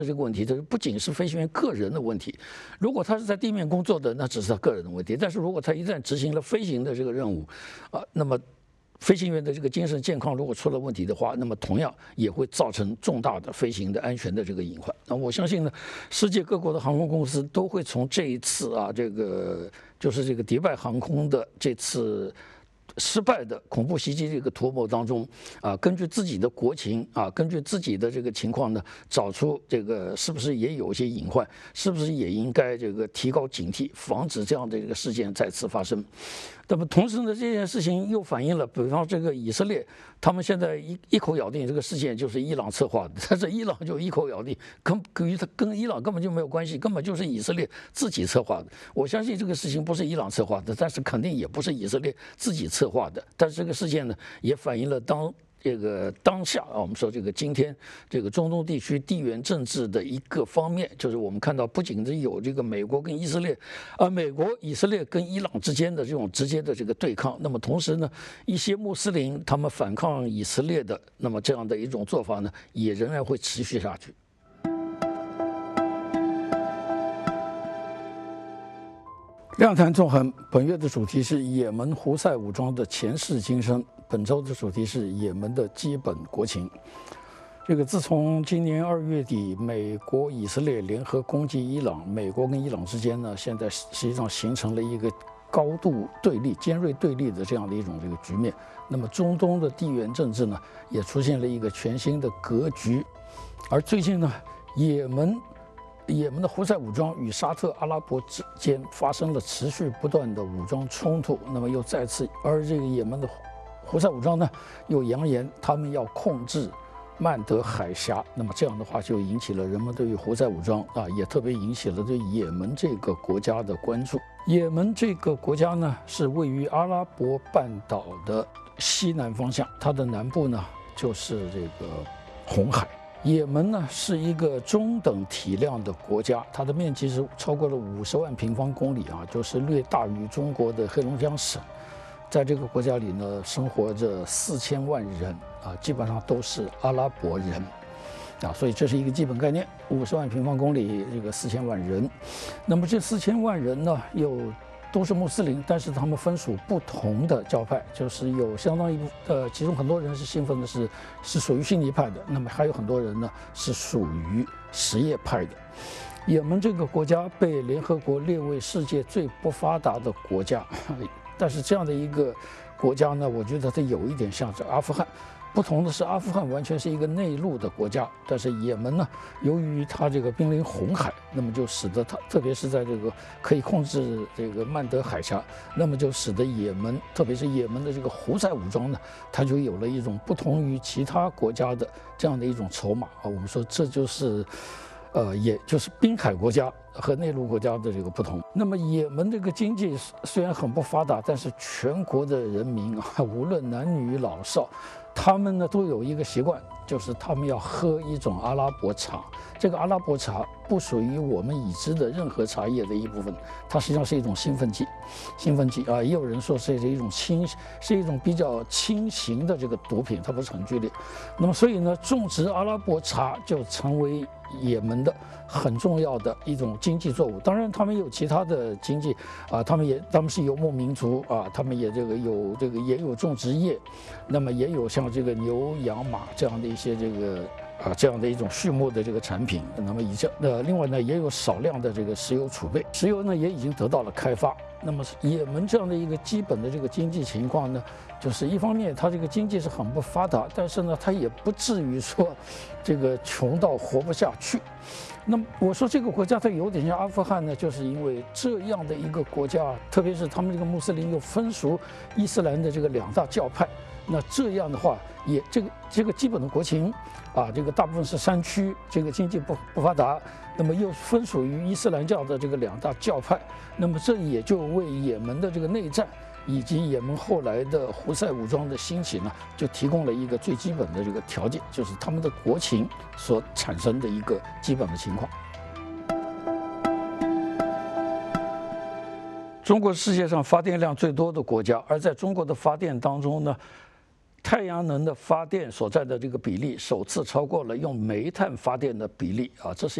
这个问题，这不仅是飞行员个人的问题。如果他是在地面工作的，那只是他个人的问题。但是如果他一旦执行了飞行的这个任务，那么飞行员的这个精神健康如果出了问题的话，那么同样也会造成重大的飞行的安全的这个隐患。那我相信呢，世界各国的航空公司都会从这一次就是这个迪拜航空的这次失败的恐怖袭击这个图谋当中，根据自己的国情根据自己的这个情况呢，找出这个是不是也有一些隐患，是不是也应该这个提高警惕，防止这样的一个事件再次发生。那么同时呢，这件事情又反映了，比方这个以色列，他们现在一口咬定这个事件就是伊朗策划的，但是伊朗就一口咬定跟伊朗根本就没有关系，根本就是以色列自己策划的。我相信这个事情不是伊朗策划的，但是肯定也不是以色列自己策划的。但是这个事件呢，也反映了当下我们说这个今天这个中东地区地缘政治的一个方面，就是我们看到不仅是有这个美国跟以色列，美国、以色列跟伊朗之间的这种直接的这个对抗，那么同时呢，一些穆斯林他们反抗以色列的，那么这样的一种做法呢，也仍然会持续下去。亮谈纵横，本月的主题是也门胡塞武装的前世今生。本周的主题是也门的基本国情。这个自从今年2月底，美国、以色列联合攻击伊朗，美国跟伊朗之间呢，现在实际上形成了一个高度对立、尖锐对立的这样的一种这个局面。那么中东的地缘政治呢，也出现了一个全新的格局。而最近呢，也门的胡塞武装与沙特阿拉伯之间发生了持续不断的武装冲突，那么又再次，而这个也门的胡塞武装呢，又扬言他们要控制曼德海峡，那么这样的话就引起了人们对于胡塞武装也特别引起了对也门这个国家的关注。也门这个国家呢，是位于阿拉伯半岛的西南方向，它的南部呢就是这个红海。也门呢是一个中等体量的国家，它的面积是超过了50万平方公里就是略大于中国的黑龙江省。在这个国家里呢，生活着4000万人基本上都是阿拉伯人所以这是一个基本概念。50万平方公里，这个4000万人。那么这4000万人呢，又都是穆斯林，但是他们分属不同的教派，就是有相当一部其中很多人是信奉的是属于逊尼派的，那么还有很多人呢是属于什叶派的。也门这个国家被联合国列为世界最不发达的国家。但是这样的一个国家呢，我觉得它有一点像是阿富汗，不同的是阿富汗完全是一个内陆的国家，但是也门呢，由于它这个濒临红海，那么就使得它，特别是在这个可以控制这个曼德海峡，那么就使得也门，特别是也门的这个胡塞武装呢，它就有了一种不同于其他国家的这样的一种筹码我们说这就是。也就是滨海国家和内陆国家的这个不同。那么也门这个经济虽然很不发达，但是全国的人民无论男女老少，他们呢都有一个习惯，就是他们要喝一种阿拉伯茶。这个阿拉伯茶不属于我们已知的任何茶叶的一部分，它实际上是一种兴奋剂。也有人说是一种比较轻型的这个毒品，它不是很剧烈。那么所以呢，种植阿拉伯茶就成为也门的很重要的一种经济作物。当然他们有其他的经济他们是游牧民族他们也也有种植业，那么也有像这个牛羊马这样的一些这样的一种畜牧的这个产品。那么另外呢，也有少量的这个石油储备，石油呢也已经得到了开发。那么也门这样的一个基本的这个经济情况呢，就是一方面它这个经济是很不发达，但是呢它也不至于说这个穷到活不下去。那么我说这个国家它有点像阿富汗呢，就是因为这样的一个国家，特别是他们这个穆斯林又分属伊斯兰的这个2大教派，那这样的话也这个基本的国情这个大部分是山区，这个经济不发达，那么又分属于伊斯兰教的这个2大教派，那么这也就为也门的这个内战以及也门后来的胡塞武装的兴起呢，就提供了一个最基本的这个条件，就是他们的国情所产生的一个基本的情况。中国是世界上发电量最多的国家，而在中国的发电当中呢， 太阳能的发电所占的这个比例首次超过了用煤炭发电的比例啊，这是